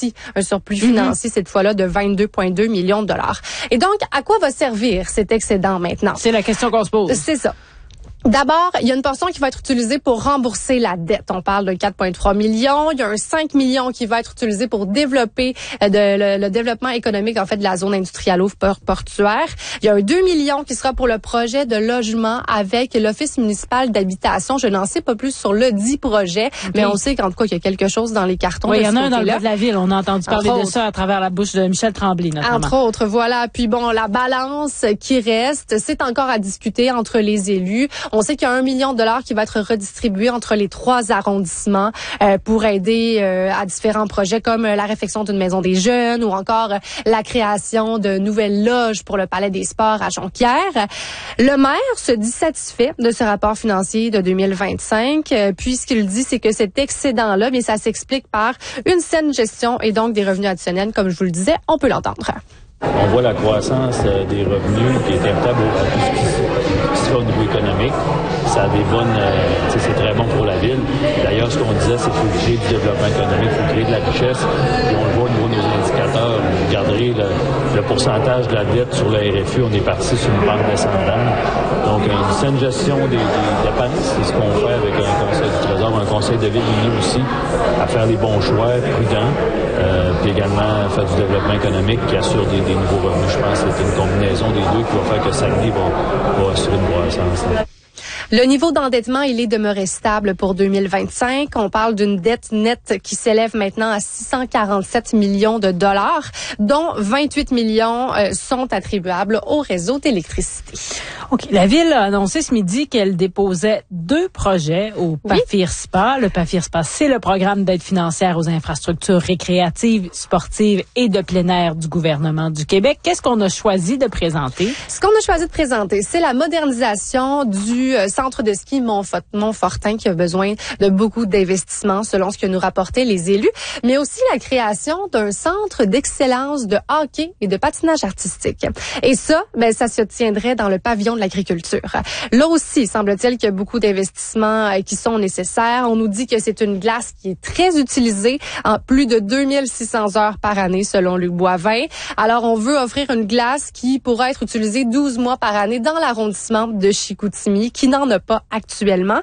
aussi un surplus financier, cette fois-là, de 22,2 millions de dollars. Et donc, à quoi va servir cet excédent maintenant? C'est la question qu'on se pose. C'est ça. D'abord, il y a une portion qui va être utilisée pour rembourser la dette. On parle de 4,3 millions. Il y a un 5 millions qui va être utilisé pour développer le développement économique, en fait, de la zone industrielle portuaire. Il y a un 2 millions qui sera pour le projet de logement avec l'Office municipal d'habitation. Je n'en sais pas plus sur le dit projet, mais on sait qu'en tout cas, il y a quelque chose dans les cartons. Oui, il y en a un dans le bas de la ville. On a entendu parler de ça à travers la bouche de Michel Tremblay, notamment. Entre autres, voilà. Puis bon, la balance qui reste, c'est encore à discuter entre les élus. On sait qu'il y a 1 million de dollars qui va être redistribué entre les 3 arrondissements pour aider à différents projets comme la réfection d'une maison des jeunes ou encore la création de nouvelles loges pour le Palais des Sports à Jonquière. Le maire se dit satisfait de ce rapport financier de 2025. Puis ce qu'il dit, c'est que cet excédent-là, bien, ça s'explique par une saine gestion et donc des revenus additionnels, comme je vous le disais. On peut l'entendre. On voit la croissance des revenus qui est imputable à tout ce qui se fait au niveau économique. Ça a des bonnes, c'est très bon pour la ville. D'ailleurs, ce qu'on disait, c'est qu'il faut créer du développement économique, il faut créer de la richesse. Et on le voit au niveau de nos indicateurs. Vous regarderez le pourcentage de la dette sur le RFU, on est parti sur une pente descendante. Donc, une saine gestion des dépenses, c'est ce qu'on fait avec un conseil du Trésor, un conseil de ville uni aussi, à faire les bons choix prudents, puis également faire du développement économique qui assure des nouveaux revenus. Je pense que c'est une combinaison des deux qui va faire que Saguenay va assurer une croissance. Le niveau d'endettement, il est demeuré stable pour 2025. On parle d'une dette nette qui s'élève maintenant à 647 millions de dollars, dont 28 millions sont attribuables au réseau d'électricité. OK. La Ville a annoncé ce midi qu'elle déposait 2 projets au PAFIR-SPA. Le PAFIR-SPA, c'est le programme d'aide financière aux infrastructures récréatives, sportives et de plein air du gouvernement du Québec. Qu'est-ce qu'on a choisi de présenter? Ce qu'on a choisi de présenter, c'est la modernisation du centre de ski Montfortin qui a besoin de beaucoup d'investissements selon ce que nous rapportaient les élus, mais aussi la création d'un centre d'excellence de hockey et de patinage artistique. Et ça, ben, ça se tiendrait dans le pavillon de l'agriculture. Là aussi, semble-t-il qu'il y a beaucoup d'investissements qui sont nécessaires. On nous dit que c'est une glace qui est très utilisée en plus de 2600 heures par année selon Luc Boivin. Alors, on veut offrir une glace qui pourra être utilisée 12 mois par année dans l'arrondissement de Chicoutimi, qui n'en a pas actuellement.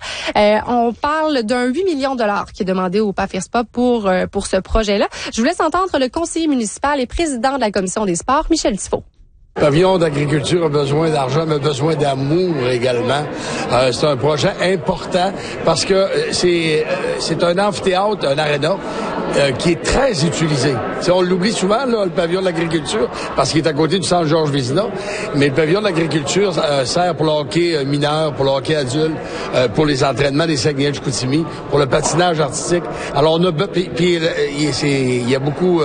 On parle d'un 8 millions de dollars qui est demandé au PAFIR-SPA pour ce projet-là. Je vous laisse entendre le conseiller municipal et président de la commission des sports, Michel Tifo. Le pavillon d'agriculture a besoin d'argent, mais a besoin d'amour également. C'est un projet important parce que c'est un amphithéâtre, un aréna qui est très utilisé. T'sais, on l'oublie souvent, là, le pavillon de l'agriculture, parce qu'il est à côté du centre Georges Vézina, mais le pavillon de l'agriculture sert pour le hockey mineur, pour le hockey adulte, pour les entraînements des Saguenayens de Chicoutimi, pour le patinage artistique. Alors on a il y a beaucoup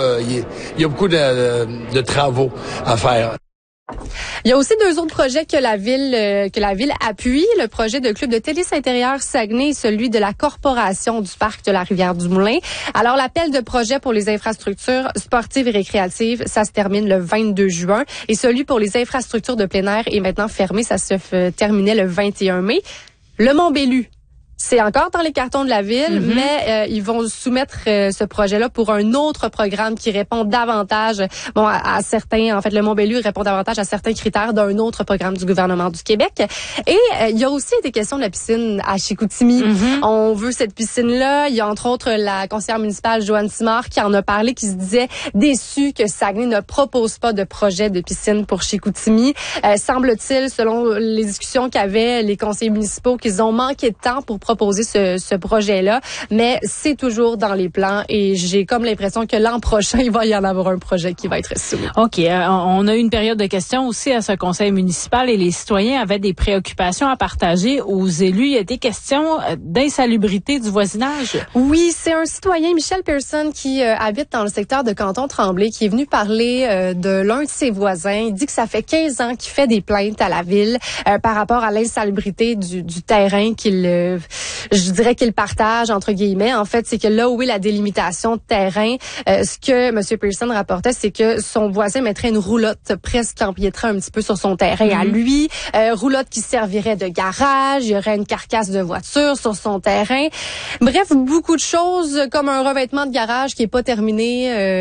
de travaux à faire. Il y a aussi 2 autres projets que la ville appuie. Le projet de club de tennis intérieur Saguenay et celui de la corporation du parc de la Rivière-du-Moulin. Alors, l'appel de projet pour les infrastructures sportives et récréatives, ça se termine le 22 juin. Et celui pour les infrastructures de plein air est maintenant fermé. Ça se terminait le 21 mai. Le Mont-Bellu. C'est encore dans les cartons de la ville, mais ils vont soumettre ce projet-là pour un autre programme qui répond davantage à certains. En fait, le Mont-Bellu répond davantage à certains critères d'un autre programme du gouvernement du Québec. Et il y a aussi été question de la piscine à Chicoutimi. On veut cette piscine-là. Il y a entre autres la conseillère municipale Joanne Simard qui en a parlé, qui se disait déçue que Saguenay ne propose pas de projet de piscine pour Chicoutimi. Semble-t-il, selon les discussions qu'avaient les conseillers municipaux, qu'ils ont manqué de temps pour proposer ce projet-là, mais c'est toujours dans les plans et j'ai comme l'impression que l'an prochain, il va y en avoir un projet qui va être soumis. OK. On a eu une période de questions aussi à ce conseil municipal et les citoyens avaient des préoccupations à partager aux élus. Il y a des questions d'insalubrité du voisinage. Oui, c'est un citoyen, Michel Pearson, qui habite dans le secteur de Canton-Tremblay, qui est venu parler de l'un de ses voisins. Il dit que ça fait 15 ans qu'il fait des plaintes à la ville par rapport à l'insalubrité du terrain je dirais qu'il partage, entre guillemets. En fait, c'est que là où est la délimitation de terrain, ce que M. Pearson rapportait, c'est que son voisin mettrait une roulotte presque empiétrait un petit peu sur son terrain à lui. Roulotte qui servirait de garage. Il y aurait une carcasse de voiture sur son terrain. Bref, beaucoup de choses comme un revêtement de garage qui est pas terminé.